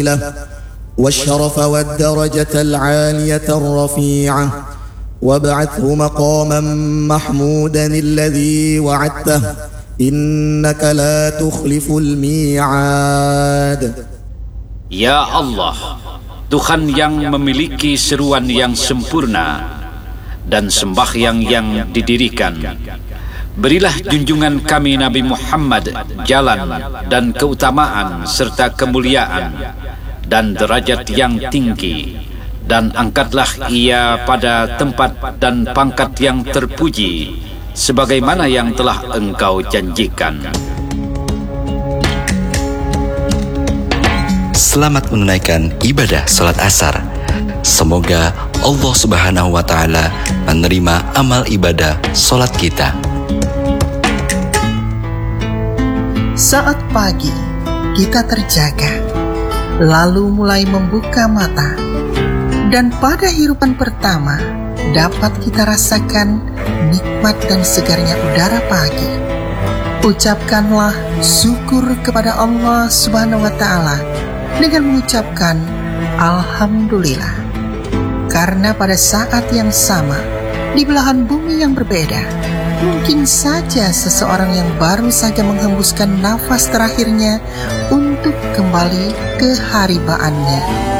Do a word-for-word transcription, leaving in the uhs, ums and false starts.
والشرف والدرجة العالية الرفيعة وابعثه مقاما محمودا الذي وعدته إنك لا تخلف الميعاد. Ya Allah, Tuhan yang memiliki seruan yang sempurna dan sembahyang yang didirikan, berilah junjungan kami Nabi Muhammad jalan dan keutamaan serta kemuliaan dan derajat yang tinggi, dan angkatlah ia pada tempat dan pangkat yang terpuji sebagaimana yang telah engkau janjikan. Selamat menunaikan ibadah salat asar. Semoga Allah Subhanahu wa Ta'ala menerima amal ibadah salat kita. Saat pagi kita terjaga, lalu mulai membuka mata, dan pada hirupan pertama dapat kita rasakan nikmat dan segarnya udara pagi. Ucapkanlah syukur kepada Allah Subhanahu wa Ta'ala dengan mengucapkan Alhamdulillah, karena pada saat yang sama di belahan bumi yang berbeda, mungkin saja seseorang yang baru saja menghembuskan nafas terakhirnya untuk kembali ke haribaannya.